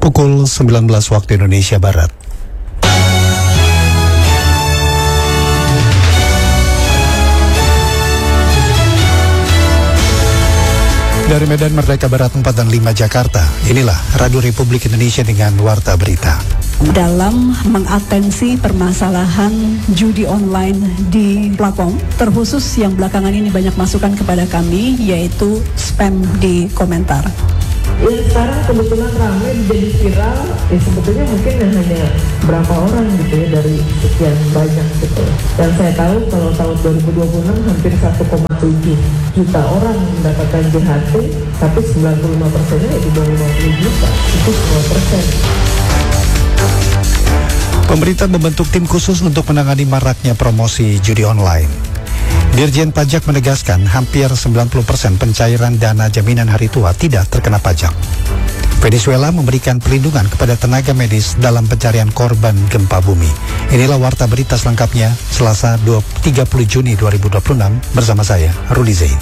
Pukul 19 waktu Indonesia Barat. Dari Medan Merdeka Barat 4 dan 5 Jakarta, inilah Radio Republik Indonesia dengan Warta Berita. Dalam mengatensi permasalahan judi online di platform, terkhusus yang belakangan ini banyak masukan kepada kami, yaitu spam di komentar. Ya sekarang kebetulan ramai jadi viral, ya sebetulnya mungkin hanya berapa orang gitu ya dari sekian banyak gitu. Dan saya tahu kalau tahun 2026 hampir 1,7 juta orang mendapatkan JHT, tapi 95%-nya ya di bawah 50 juta, itu 10%. Pemerintah membentuk tim khusus untuk menangani maraknya promosi judi online. Dirjen Pajak menegaskan hampir 90% pencairan dana jaminan hari tua tidak terkena pajak. Venezuela memberikan perlindungan kepada tenaga medis dalam pencarian korban gempa bumi. Inilah Warta Berita selengkapnya Selasa 30 Juni 2026 bersama saya, Ruli Zain.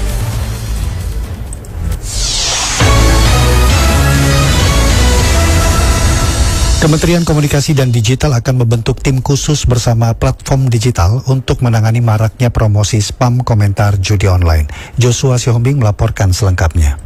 Kementerian Komunikasi dan Digital akan membentuk tim khusus bersama platform digital untuk menangani maraknya promosi spam komentar judi online. Joshua Sihombing melaporkan selengkapnya.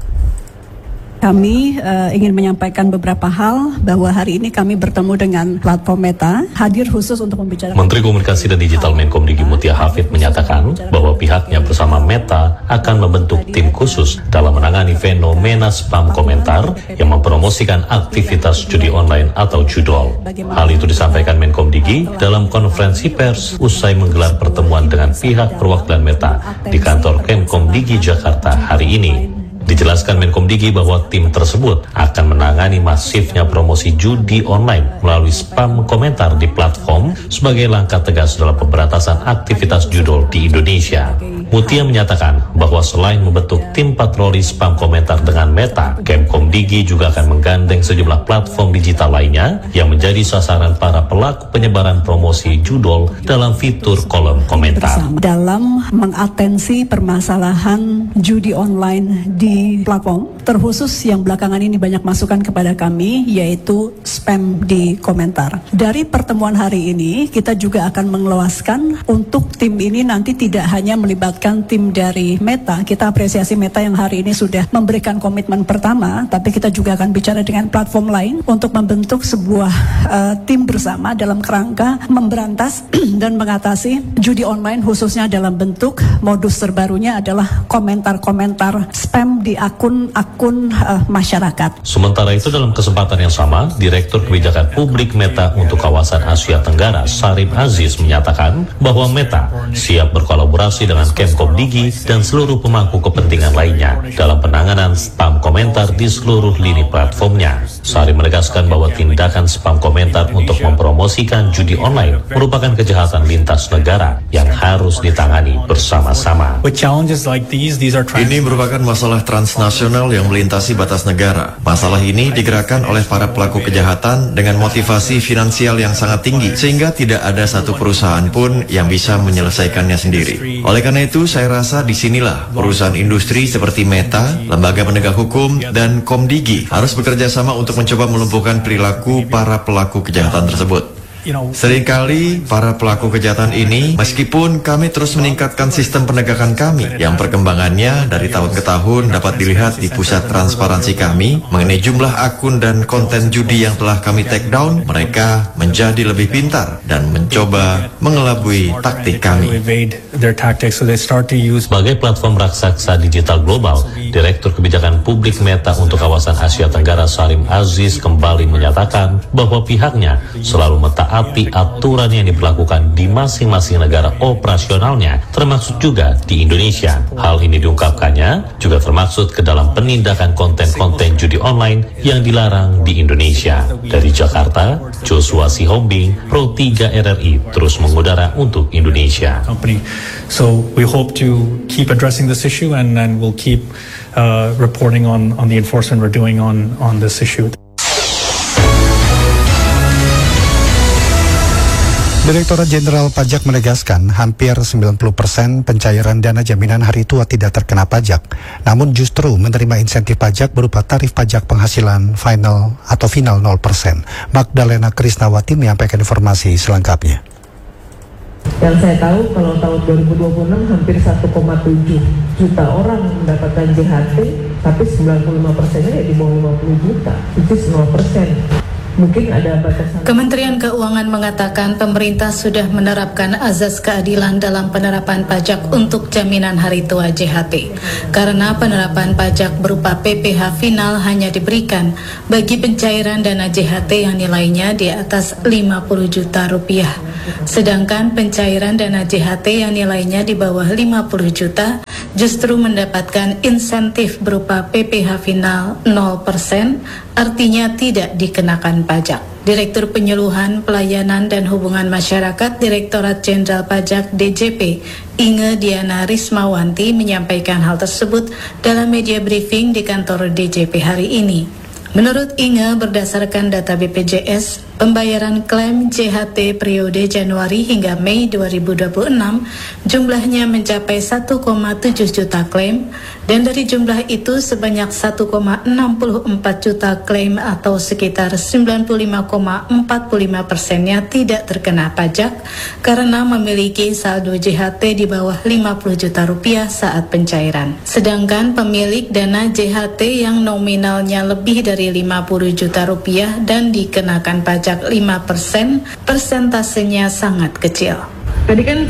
Kami ingin menyampaikan beberapa hal bahwa hari ini kami bertemu dengan platform Meta, hadir khusus untuk membicarakan. Menteri Komunikasi dan Digital Menkomdigi Mutia Hafid menyatakan bahwa pihaknya bersama Meta akan membentuk tim khusus dalam menangani fenomena spam komentar yang mempromosikan aktivitas judi online atau judol. Hal itu disampaikan Menkomdigi dalam konferensi pers usai menggelar pertemuan dengan pihak perwakilan Meta di kantor Kemkomdigi Jakarta hari ini. Dijelaskan Menkomdigi bahwa tim tersebut akan menangani masifnya promosi judi online melalui spam komentar di platform sebagai langkah tegas dalam pemberantasan aktivitas judol di Indonesia. Mutia menyatakan bahwa selain membentuk tim patroli spam komentar dengan Meta, Kemkomdigi juga akan menggandeng sejumlah platform digital lainnya yang menjadi sasaran para pelaku penyebaran promosi judol dalam fitur kolom komentar. Dalam mengatensi permasalahan judi online di platform, terkhusus yang belakangan ini banyak masukan kepada kami, yaitu spam di komentar. Dari pertemuan hari ini, kita juga akan mengeluaskan untuk tim ini nanti tidak hanya melibatkan tim dari Meta. Kita apresiasi Meta yang hari ini sudah memberikan komitmen pertama, tapi kita juga akan bicara dengan platform lain untuk membentuk sebuah tim bersama dalam kerangka memberantas dan mengatasi judi online, khususnya dalam bentuk modus terbarunya adalah komentar-komentar spam di akun-akun masyarakat. Sementara itu dalam kesempatan yang sama, Direktur Kebijakan Publik Meta untuk kawasan Asia Tenggara, Sarim Aziz menyatakan bahwa Meta siap berkolaborasi dengan Kemkomdigi dan seluruh pemangku kepentingan lainnya dalam penanganan spam komentar di seluruh lini platformnya. Sarim menegaskan bahwa tindakan spam komentar untuk mempromosikan judi online merupakan kejahatan lintas negara yang harus ditangani bersama-sama. Ini merupakan masalah transnasional yang melintasi batas negara. Masalah ini digerakkan oleh para pelaku kejahatan dengan motivasi finansial yang sangat tinggi, sehingga tidak ada satu perusahaan pun yang bisa menyelesaikannya sendiri. Oleh karena itu, saya rasa disinilah perusahaan industri seperti Meta, lembaga penegak hukum, dan Komdigi harus bekerja sama untuk mencoba melumpuhkan perilaku para pelaku kejahatan tersebut. Seringkali para pelaku kejahatan ini, meskipun kami terus meningkatkan sistem penegakan kami yang perkembangannya dari tahun ke tahun dapat dilihat di pusat transparansi kami mengenai jumlah akun dan konten judi yang telah kami take down, mereka menjadi lebih pintar dan mencoba mengelabui taktik kami. Sebagai platform raksasa digital global, Direktur Kebijakan Publik Meta untuk kawasan Asia Tenggara Sarim Aziz kembali menyatakan bahwa pihaknya selalu mentaati aturan yang diberlakukan di masing-masing negara operasionalnya, termasuk juga di Indonesia. Hal ini diungkapkannya juga termaksud ke dalam penindakan konten-konten judi online yang dilarang di Indonesia. Dari Jakarta, Joshua Sihombing, Pro 3 RRI terus mengudara untuk Indonesia. So we hope to keep addressing this issue and we'll keep reporting on the enforcement we're doing on this issue. Direktorat Jenderal Pajak menegaskan hampir 90% pencairan dana jaminan hari tua tidak terkena pajak, namun justru menerima insentif pajak berupa tarif pajak penghasilan final 0%. Magdalena Krisnawati menyampaikan informasi selengkapnya. Yang saya tahu kalau tahun 2026 hampir 1,7 juta orang mendapatkan JHT, tapi 95%-nya ya di bawah 50 juta, itu 0%. Mungkin ada batasan. Kementerian Keuangan mengatakan pemerintah sudah menerapkan azas keadilan dalam penerapan pajak untuk jaminan hari tua JHT. Karena penerapan pajak berupa PPh final hanya diberikan bagi pencairan dana JHT yang nilainya di atas 50 juta rupiah. Sedangkan pencairan dana JHT yang nilainya di bawah 50 juta justru mendapatkan insentif berupa PPh final 0%, artinya tidak dikenakan pajak. Direktur Penyuluhan, Pelayanan dan Hubungan Masyarakat Direktorat Jenderal Pajak DJP, Inge Diana Rismawanti menyampaikan hal tersebut dalam media briefing di kantor DJP hari ini. Menurut Inge, berdasarkan data BPJS, pembayaran klaim JHT periode Januari hingga Mei 2026 jumlahnya mencapai 1,7 juta klaim, dan dari jumlah itu sebanyak 1,64 juta klaim atau sekitar 95,45%-nya tidak terkena pajak karena memiliki saldo JHT di bawah 50 juta rupiah saat pencairan. Sedangkan pemilik dana JHT yang nominalnya lebih dari 50 juta rupiah dan dikenakan pajak 5%, persentasenya sangat kecil. Tadi kan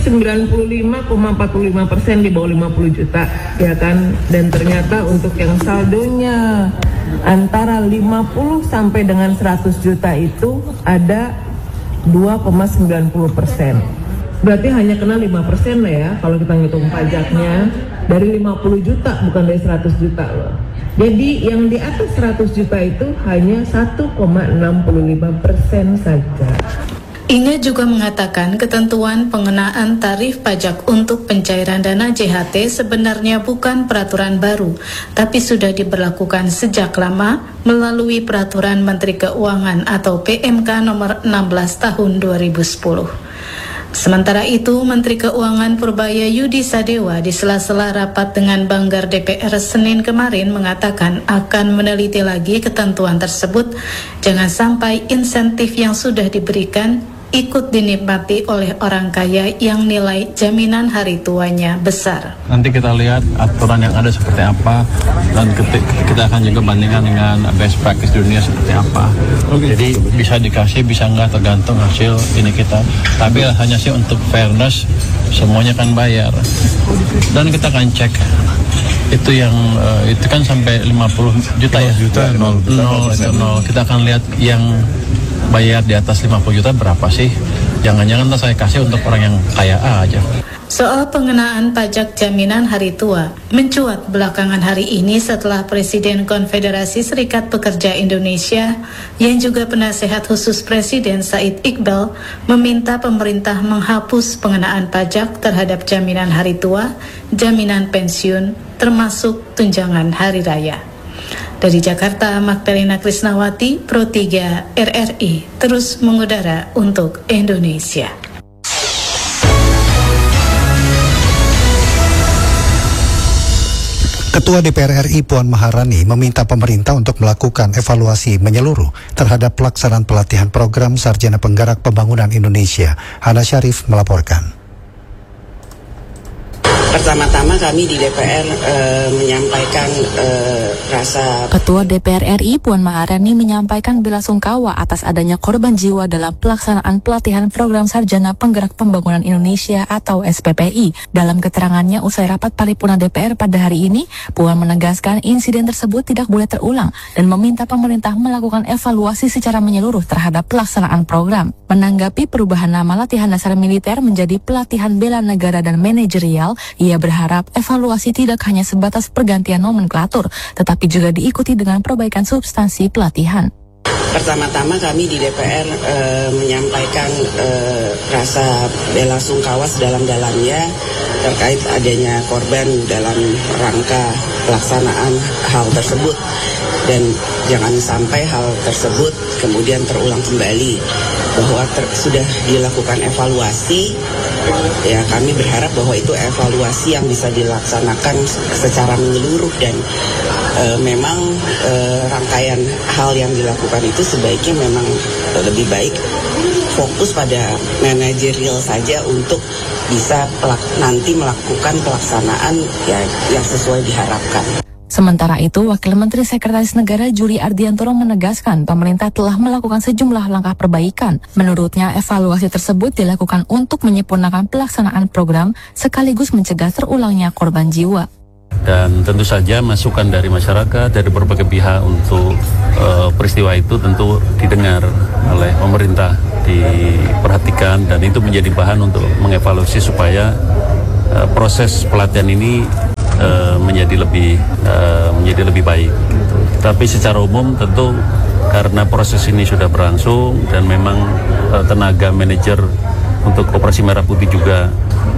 95,45% di bawah 50 juta, ya kan? Dan ternyata untuk yang saldonya antara 50 sampai dengan 100 juta itu ada 2,90%. Berarti hanya kena 5% lah ya kalau kita ngitung pajaknya. Dari 50 juta bukan dari 100 juta loh. Jadi yang di atas 100 juta itu hanya 1,65% saja. Inge juga mengatakan ketentuan pengenaan tarif pajak untuk pencairan dana JHT sebenarnya bukan peraturan baru, tapi sudah diberlakukan sejak lama melalui Peraturan Menteri Keuangan atau PMK nomor 16 tahun 2010. Sementara itu, Menteri Keuangan Purbaya Yudi Sadewa di sela-sela rapat dengan Banggar DPR Senin kemarin mengatakan akan meneliti lagi ketentuan tersebut, jangan sampai insentif yang sudah diberikan ikut dinikmati oleh orang kaya yang nilai jaminan hari tuanya besar. Nanti kita lihat aturan yang ada seperti apa, dan kita akan juga bandingkan dengan best practice dunia seperti apa. Jadi bisa dikasih, bisa enggak, tergantung hasil ini kita. Tapi hanya sih untuk fairness, semuanya kan bayar. Dan kita akan cek itu yang itu kan sampai 50 juta ya? Nol. Kita akan lihat yang bayar di atas 50 juta berapa sih? Jangan-jangan saya kasih untuk orang yang kaya aja. Soal pengenaan pajak jaminan hari tua mencuat belakangan hari ini setelah Presiden Konfederasi Serikat Pekerja Indonesia yang juga penasehat khusus Presiden Said Iqbal meminta pemerintah menghapus pengenaan pajak terhadap jaminan hari tua, jaminan pensiun, termasuk tunjangan hari raya. Dari Jakarta, Magdalena Krisnawati, Pro 3 RRI, terus mengudara untuk Indonesia. Ketua DPR RI Puan Maharani meminta pemerintah untuk melakukan evaluasi menyeluruh terhadap pelaksanaan pelatihan program Sarjana Penggerak Pembangunan Indonesia. Hana Syarif melaporkan. Pertama-tama kami di DPR menyampaikan rasa. Ketua DPR RI Puan Maharani menyampaikan belasungkawa atas adanya korban jiwa dalam pelaksanaan pelatihan program Sarjana Penggerak Pembangunan Indonesia atau SPPI. Dalam keterangannya usai rapat paripurna DPR pada hari ini, Puan menegaskan insiden tersebut tidak boleh terulang dan meminta pemerintah melakukan evaluasi secara menyeluruh terhadap pelaksanaan program. Menanggapi perubahan nama latihan dasar militer menjadi pelatihan bela negara dan manajerial, ia berharap evaluasi tidak hanya sebatas pergantian nomenklatur, tetapi juga diikuti dengan perbaikan substansi pelatihan. Pertama-tama kami di DPR menyampaikan rasa bela sungkawa sedalam-dalamnya terkait adanya korban dalam rangka pelaksanaan hal tersebut. Dan jangan sampai hal tersebut kemudian terulang kembali. bahwa sudah dilakukan evaluasi. Ya, kami berharap bahwa itu evaluasi yang bisa dilaksanakan secara menyeluruh dan memang rangkaian hal yang dilakukan itu sebaiknya memang lebih baik fokus pada manajerial saja untuk bisa nanti melakukan pelaksanaan yang sesuai diharapkan. Sementara itu, Wakil Menteri Sekretaris Negara Juri Ardiantoro menegaskan pemerintah telah melakukan sejumlah langkah perbaikan. Menurutnya, evaluasi tersebut dilakukan untuk menyempurnakan pelaksanaan program sekaligus mencegah terulangnya korban jiwa. Dan tentu saja masukan dari masyarakat, dari berbagai pihak untuk peristiwa itu tentu didengar oleh pemerintah, diperhatikan, dan itu menjadi bahan untuk mengevaluasi supaya proses pelatihan ini menjadi lebih baik. Tapi secara umum tentu karena proses ini sudah berlangsung dan memang tenaga manajer untuk Operasi Merah Putih juga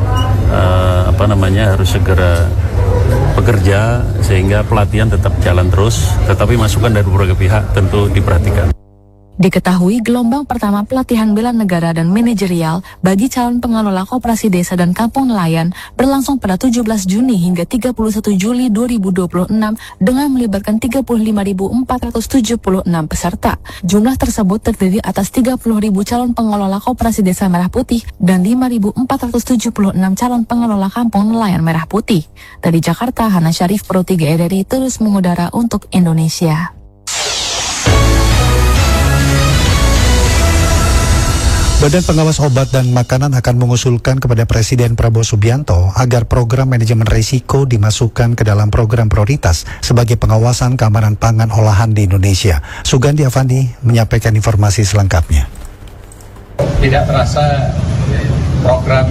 harus segera bekerja sehingga pelatihan tetap jalan terus, tetapi masukan dari berbagai pihak tentu diperhatikan. Diketahui gelombang pertama pelatihan bela negara dan manajerial bagi calon pengelola koperasi desa dan kampung nelayan berlangsung pada 17 Juni hingga 31 Juli 2026 dengan melibatkan 35.476 peserta. Jumlah tersebut terdiri atas 30.000 calon pengelola koperasi desa Merah Putih dan 5.476 calon pengelola kampung nelayan Merah Putih. Dari Jakarta, Hana Syarif, Pro 3 RRI terus mengudara untuk Indonesia. Badan Pengawas Obat dan Makanan akan mengusulkan kepada Presiden Prabowo Subianto agar program manajemen risiko dimasukkan ke dalam program prioritas sebagai pengawasan keamanan pangan olahan di Indonesia. Sugandi Avandi menyampaikan informasi selengkapnya. Tidak terasa program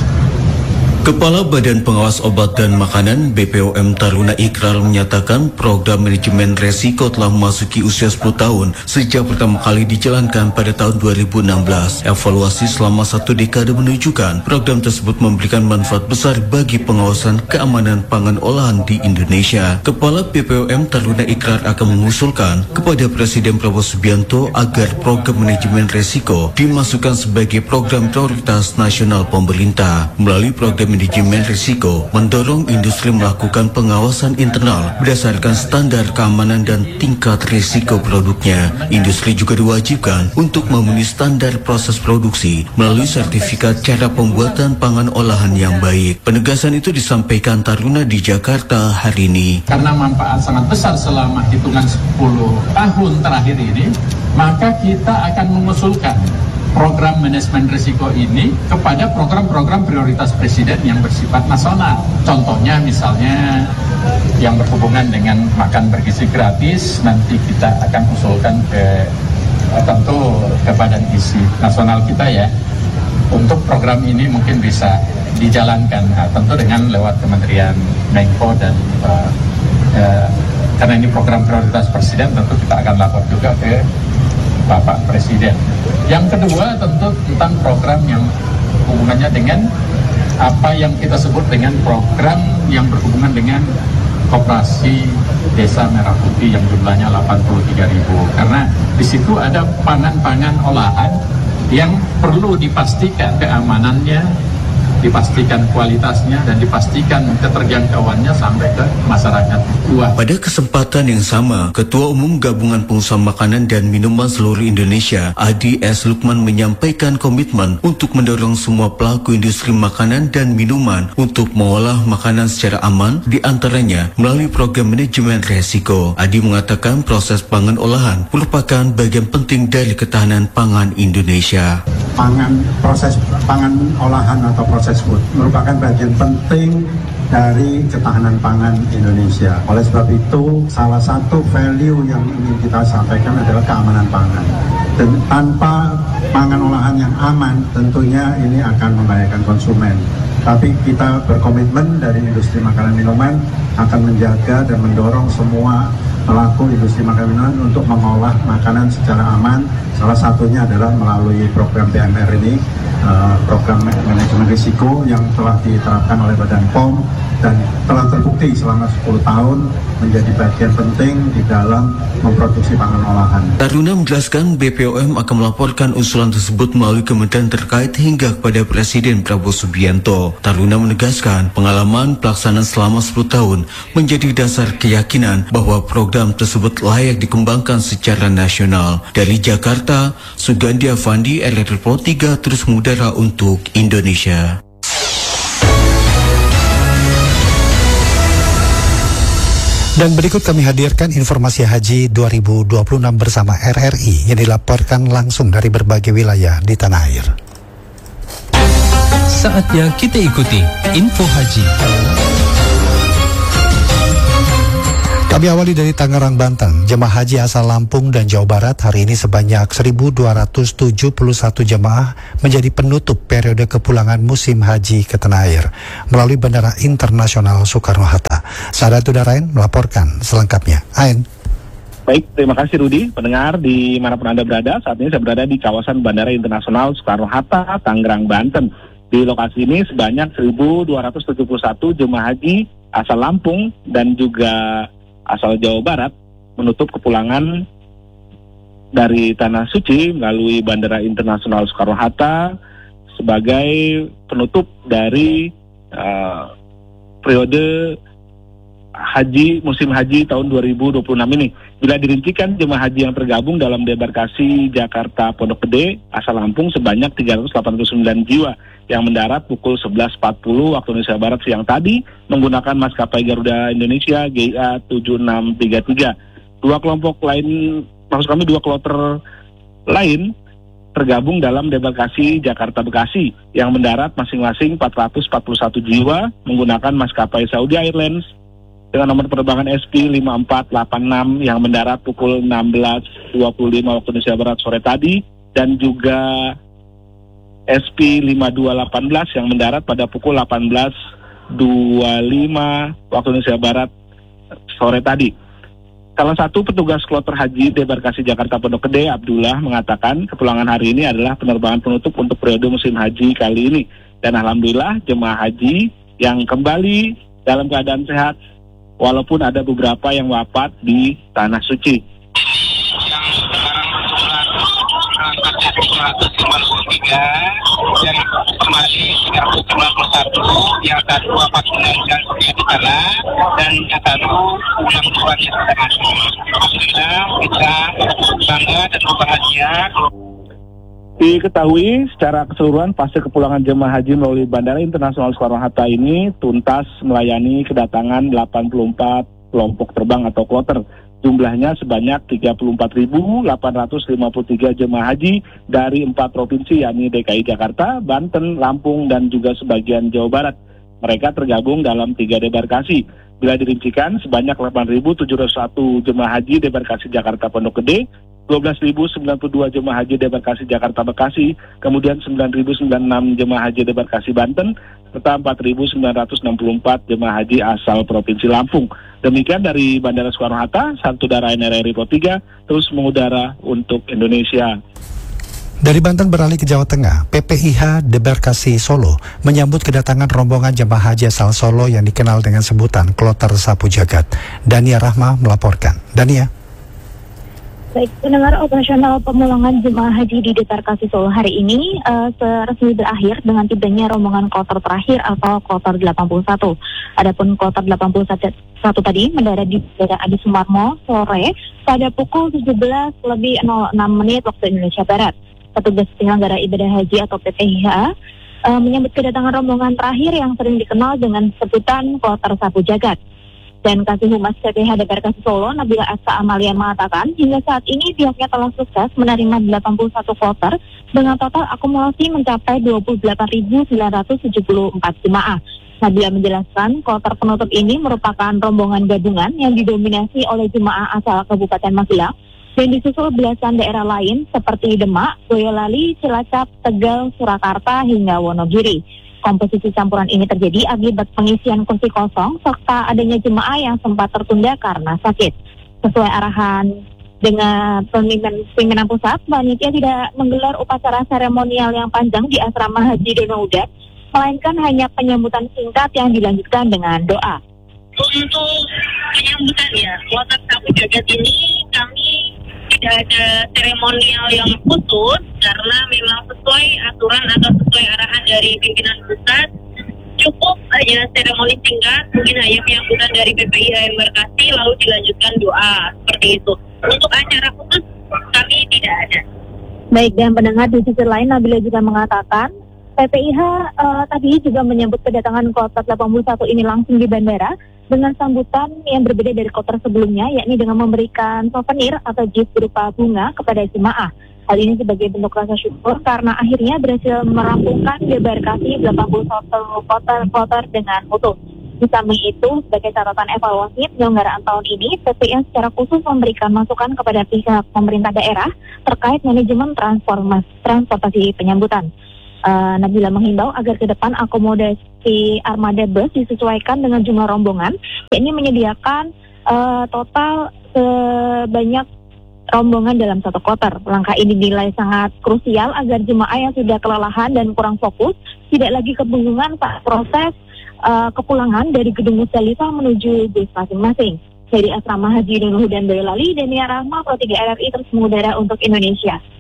Kepala Badan Pengawas Obat dan Makanan BPOM Taruna Ikrar menyatakan program manajemen resiko telah memasuki usia 10 tahun sejak pertama kali dijalankan pada tahun 2016. Evaluasi selama 1 dekade menunjukkan program tersebut memberikan manfaat besar bagi pengawasan keamanan pangan olahan di Indonesia. Kepala BPOM Taruna Ikrar akan mengusulkan kepada Presiden Prabowo Subianto agar program manajemen resiko dimasukkan sebagai program prioritas nasional pemerintah. Melalui program manajemen risiko mendorong industri melakukan pengawasan internal berdasarkan standar keamanan dan tingkat risiko produknya. Industri juga diwajibkan untuk memenuhi standar proses produksi melalui sertifikat cara pembuatan pangan olahan yang baik. Penegasan itu disampaikan Taruna di Jakarta hari ini. Karena manfaat sangat besar selama hitungan 10 tahun terakhir ini, maka kita akan mengusulkan program manajemen risiko ini kepada program-program prioritas Presiden yang bersifat nasional. Contohnya misalnya yang berhubungan dengan makan bergizi gratis, nanti kita akan usulkan tentu ke Badan Gizi Nasional kita ya. Untuk program ini mungkin bisa dijalankan, tentu dengan lewat Kementerian Menko dan karena ini program prioritas Presiden, tentu kita akan lapor juga ke Bapak Presiden. Yang kedua tentu tentang program yang hubungannya dengan apa yang kita sebut dengan program yang berhubungan dengan koperasi desa Merah Putih yang jumlahnya 83.000. Karena di situ ada pangan-pangan olahan yang perlu dipastikan keamanannya, dipastikan kualitasnya, dan dipastikan keterjangkauannya sampai ke masyarakat luas. Pada kesempatan yang sama, Ketua Umum Gabungan Pengusaha Makanan dan Minuman Seluruh Indonesia, Adi S. Lukman menyampaikan komitmen untuk mendorong semua pelaku industri makanan dan minuman untuk mengolah makanan secara aman, diantaranya melalui program manajemen resiko. Adi mengatakan proses pangan olahan merupakan bagian penting dari ketahanan pangan Indonesia. Proses pangan olahan atau proses food merupakan bagian penting dari ketahanan pangan Indonesia. Oleh sebab itu, salah satu value yang ingin kita sampaikan adalah keamanan pangan. Dan tanpa pangan olahan yang aman, tentunya ini akan membahayakan konsumen. Tapi kita berkomitmen dari industri makanan minuman akan menjaga dan mendorong semua pelaku industri makanan minuman untuk mengolah makanan secara aman. Salah satunya adalah melalui program PMR ini, program manajemen risiko yang telah diterapkan oleh Badan POM dan telah terbukti selama 10 tahun menjadi bagian penting di dalam memproduksi pangan olahan. Taruna menjelaskan BPOM akan melaporkan usulan tersebut melalui kementerian terkait hingga kepada Presiden Prabowo Subianto. Taruna menegaskan pengalaman pelaksanaan selama 10 tahun menjadi dasar keyakinan bahwa program tersebut layak dikembangkan secara nasional. Dari Jakarta, Sugandi Avandi, RRI Pro 3 terus mengudara untuk Indonesia. Dan berikut kami hadirkan informasi haji 2026 bersama RRI yang dilaporkan langsung dari berbagai wilayah di tanah air. Saatnya kita ikuti info haji. Kami awali dari Tangerang, Banten. Jemaah haji asal Lampung dan Jawa Barat hari ini sebanyak 1.271 jemaah menjadi penutup periode kepulangan musim haji ke tanah air melalui Bandara Internasional Soekarno-Hatta. Saadatul Darain melaporkan selengkapnya. Ain. Baik, terima kasih Rudi. Pendengar dimanapun Anda berada, saat ini saya berada di kawasan Bandara Internasional Soekarno-Hatta, Tangerang, Banten. Di lokasi ini sebanyak 1.271 jemaah haji asal Lampung dan juga asal Jawa Barat menutup kepulangan dari Tanah Suci melalui Bandara Internasional Soekarno-Hatta sebagai penutup dari periode haji musim haji tahun 2026 ini. Bila dirincikan, jemaah haji yang tergabung dalam debarkasi Jakarta Pondok Gede asal Lampung sebanyak 389 jiwa yang mendarat pukul 11.40 waktu Indonesia Barat siang tadi menggunakan maskapai Garuda Indonesia GA 7633. Dua kloter lain tergabung dalam debarkasi Jakarta Bekasi yang mendarat masing-masing 441 jiwa menggunakan maskapai Saudi Airlines dengan nomor penerbangan SP5486 yang mendarat pukul 16.25 waktu Indonesia Barat sore tadi, dan juga SP5218 yang mendarat pada pukul 18.25 waktu Indonesia Barat sore tadi. Salah satu petugas kloter haji debarkasi Jakarta Pondok Gede, Abdullah, mengatakan kepulangan hari ini adalah penerbangan penutup untuk periode musim haji kali ini. Dan alhamdulillah jemaah haji yang kembali dalam keadaan sehat walaupun ada beberapa yang wafat di Tanah Suci. Yang sekarang angkatnya 393 dan kembali 391 yang satu wafat meninggal di sana dan yang satu pulang duluan di sana. Alhamdulillah kita bangga dan berbahagia. Diketahui secara keseluruhan fase kepulangan jemaah haji melalui Bandara Internasional Soekarno-Hatta ini tuntas melayani kedatangan 84 kelompok terbang atau kloter. Jumlahnya sebanyak 34.853 jemaah haji dari 4 provinsi yakni DKI Jakarta, Banten, Lampung, dan juga sebagian Jawa Barat. Mereka tergabung dalam 3 debarkasi. Bila dirincikan sebanyak 8.701 jemaah haji debarkasi Jakarta Pondok Gede, 12.092 jemaah haji debarkasi Jakarta Bekasi, kemudian 9.096 jemaah haji debarkasi Banten, serta 4.964 jemaah haji asal Provinsi Lampung. Demikian dari Bandara Soekarno-Hatta, Saadatul Darain RRI Pro 3 terus mengudara untuk Indonesia. Dari Banten beralih ke Jawa Tengah, PPIH Debarkasi Solo menyambut kedatangan rombongan jemaah haji asal Solo yang dikenal dengan sebutan Kloter Sapu Jagat. Dania Rahma melaporkan. Dania. Baik, pendengar, operasional pemulangan jemaah haji di Debarkasi Solo hari ini resmi berakhir dengan tibanya rombongan kloter terakhir atau kloter 81. Adapun kloter 81 tadi mendarat di Bandara Adi Sumarmo sore pada pukul 17.06 waktu Indonesia Barat. Petugas penyelenggara ibadah haji atau PPIH menyambut kedatangan rombongan terakhir yang sering dikenal dengan sebutan kloter Sapu Jagat. Dan Kasih Humas PPIH Debarkasi Solo, Nabila Asa Amalia mengatakan, hingga saat ini pihaknya telah sukses menerima 81 kloter dengan total akumulasi mencapai 28.974 jemaah. Nabila menjelaskan, kloter penutup ini merupakan rombongan gabungan yang didominasi oleh jemaah asal Kabupaten Magelang dan disusul belasan daerah lain seperti Demak, Boyolali, Cilacap, Tegal, Surakarta, hingga Wonogiri. Komposisi campuran ini terjadi akibat pengisian kursi kosong serta adanya jemaah yang sempat tertunda karena sakit. Sesuai arahan dengan pimpinan pusat, panitia tidak menggelar upacara seremonial yang panjang di asrama Haji Dono Udan melainkan hanya penyambutan singkat yang dilanjutkan dengan doa. Untuk penyambutan ya, kloter 1 Jagat ini kami tidak ada seremonial yang khusus karena memang sesuai aturan atau sesuai arahan dari pimpinan pusat. Cukup hanya seremoni singkat, mungkin hanya penyambutan dari PPIH Embarkasi lalu dilanjutkan doa seperti itu. Untuk acara khusus kami tidak ada. Baik, dan pendengar di sisi lain Nabila juga mengatakan PPIH tadi juga menyambut kedatangan kloter 81 ini langsung di bandara dengan sambutan yang berbeda dari kloter sebelumnya, yakni dengan memberikan souvenir atau gift berupa bunga kepada jemaah. Hal ini sebagai bentuk rasa syukur karena akhirnya berhasil merampungkan debarkasi 81 kloter dengan utuh. Di samping itu, sebagai catatan evaluasi penyelenggaraan tahun ini, PPIH secara khusus memberikan masukan kepada pihak pemerintah daerah terkait manajemen transportasi penyambutan. Nabila menghimbau agar ke depan akomodasi armada bus disesuaikan dengan jumlah rombongan, yakni menyediakan total sebanyak rombongan dalam satu kloter. Langkah ini dinilai sangat krusial agar jemaah yang sudah kelelahan dan kurang fokus tidak lagi kebingungan saat proses kepulangan dari gedung Musdalifah menuju bus masing-masing. Dari Asrama Haji Nurul dan Boyolali, Dania Rahma, Pro 3 RRI terus mengudara untuk Indonesia.